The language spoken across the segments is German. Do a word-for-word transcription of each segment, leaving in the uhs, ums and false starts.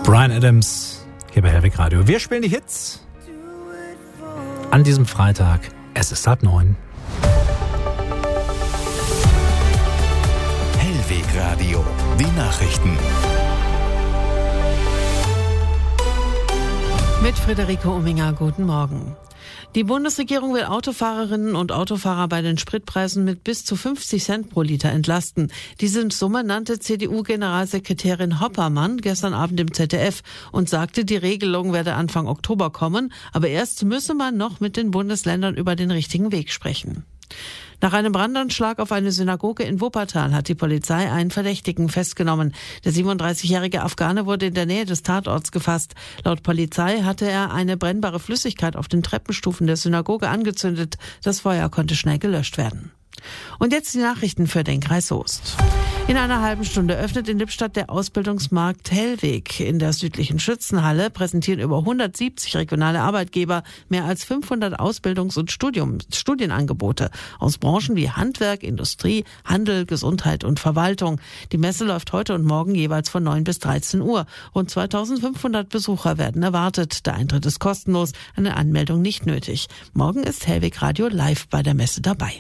Bryan Adams hier bei Hellweg Radio. Wir spielen die Hits an diesem Freitag. Es ist halb neun. Hellweg Radio, die Nachrichten. Mit Friederike Ominger, guten Morgen. Die Bundesregierung will Autofahrerinnen und Autofahrer bei den Spritpreisen mit bis zu fünfzig Cent pro Liter entlasten. Diese Summe nannte C D U-Generalsekretärin Hoppermann gestern Abend im Z D F und sagte, die Regelung werde Anfang Oktober kommen, aber erst müsse man noch mit den Bundesländern über den richtigen Weg sprechen. Nach einem Brandanschlag auf eine Synagoge in Wuppertal hat die Polizei einen Verdächtigen festgenommen. Der siebenunddreißigjährige Afghane wurde in der Nähe des Tatorts gefasst. Laut Polizei hatte er eine brennbare Flüssigkeit auf den Treppenstufen der Synagoge angezündet. Das Feuer konnte schnell gelöscht werden. Und jetzt die Nachrichten für den Kreis Soest. In einer halben Stunde öffnet in Lippstadt der Ausbildungsmarkt Hellweg. In der südlichen Schützenhalle präsentieren über hundertsiebzig regionale Arbeitgeber mehr als fünfhundert Ausbildungs- und Studium, Studienangebote aus Branchen wie Handwerk, Industrie, Handel, Gesundheit und Verwaltung. Die Messe läuft heute und morgen jeweils von neun bis dreizehn Uhr. Rund zweitausendfünfhundert Besucher werden erwartet. Der Eintritt ist kostenlos, eine Anmeldung nicht nötig. Morgen ist Hellweg Radio live bei der Messe dabei.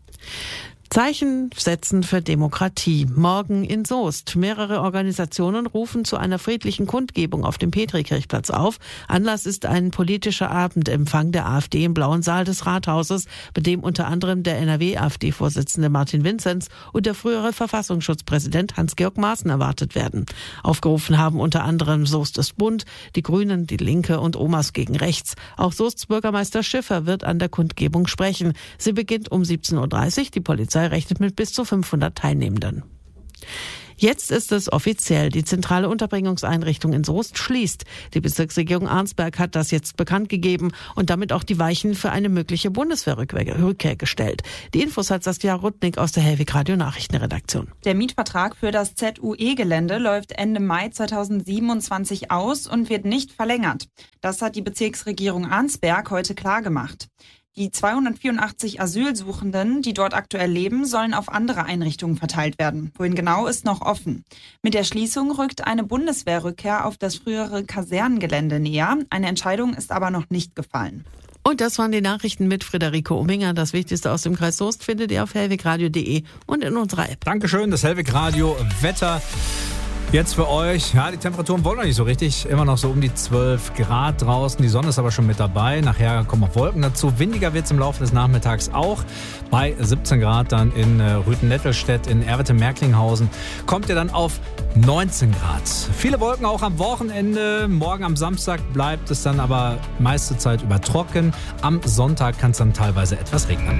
Zeichen setzen für Demokratie. Morgen in Soest. Mehrere Organisationen rufen zu einer friedlichen Kundgebung auf dem Petrikirchplatz auf. Anlass ist ein politischer Abendempfang der AfD im Blauen Saal des Rathauses, bei dem unter anderem der N R W-A f D-Vorsitzende Martin Vinzenz und der frühere Verfassungsschutzpräsident Hans-Georg Maaßen erwartet werden. Aufgerufen haben unter anderem Soest ist bunt, die Grünen, die Linke und Omas gegen Rechts. Auch Soests Bürgermeister Schiffer wird an der Kundgebung sprechen. Sie beginnt um siebzehn Uhr dreißig. Die Polizei rechnet mit bis zu fünfhundert Teilnehmenden. Jetzt ist es offiziell. Die zentrale Unterbringungseinrichtung in Soest schließt. Die Bezirksregierung Arnsberg hat das jetzt bekannt gegeben und damit auch die Weichen für eine mögliche Bundeswehrrückkehr gestellt. Die Infos hat Saskia Rudnick aus der Hellweg Radio Nachrichtenredaktion. Der Mietvertrag für das Z U E-Gelände läuft Ende Mai zweitausendsiebenundzwanzig aus und wird nicht verlängert. Das hat die Bezirksregierung Arnsberg heute klargemacht. Die zweihundertvierundachtzig Asylsuchenden, die dort aktuell leben, sollen auf andere Einrichtungen verteilt werden. Wohin genau, ist noch offen. Mit der Schließung rückt eine Bundeswehrrückkehr auf das frühere Kasernengelände näher. Eine Entscheidung ist aber noch nicht gefallen. Und das waren die Nachrichten mit Friederike Ominger. Das Wichtigste aus dem Kreis Soest findet ihr auf hellwegradio punkt de und in unserer App. Dankeschön, das Hellweg Radio Wetter. Jetzt für euch, ja, die Temperaturen wollen noch nicht so richtig, immer noch so um die zwölf Grad draußen, die Sonne ist aber schon mit dabei, nachher kommen auch Wolken dazu, windiger wird es im Laufe des Nachmittags auch, bei siebzehn Grad dann in Rüthen-Nettelstedt, in Erwete-Merklinghausen, kommt ihr dann auf neunzehn Grad. Viele Wolken auch am Wochenende, morgen am Samstag bleibt es dann aber meiste Zeit über trocken, am Sonntag kann es dann teilweise etwas regnen.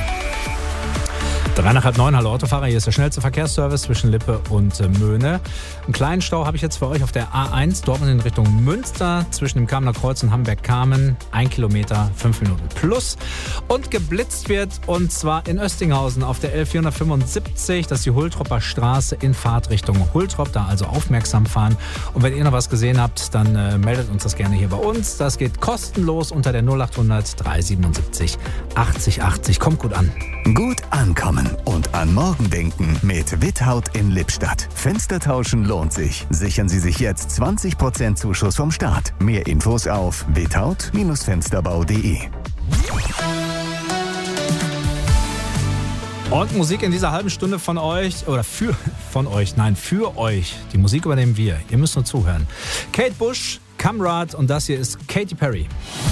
Drei nach halb neun, hallo Autofahrer, hier ist der schnellste Verkehrsservice zwischen Lippe und äh, Möhne. Einen kleinen Stau habe ich jetzt für euch auf der A eins, Dortmund in Richtung Münster, zwischen dem Kamener Kreuz und Hamburg-Kamen, ein Kilometer, fünf Minuten plus. Und geblitzt wird, und zwar in Östinghausen auf der L vierhundertfünfundsiebzig, das ist die Hulltropper Straße in Fahrtrichtung Hulltrop, da also aufmerksam fahren. Und wenn ihr noch was gesehen habt, dann äh, meldet uns das gerne hier bei uns. Das geht kostenlos unter der null achthundert dreihundertsiebenundsiebzig achtzig achtzig. Kommt gut an. Gut ankommen und an morgen denken mit Withaut in Lippstadt. Fenster tauschen lohnt sich. Sichern Sie sich jetzt zwanzig Prozent Zuschuss vom Staat. Mehr Infos auf withaut Fensterbau punkt de. Und Musik in dieser halben Stunde von euch, oder für, von euch, nein, für euch. Die Musik übernehmen wir. Ihr müsst nur zuhören. Kate Bush, Kamrad und das hier ist Katy Perry.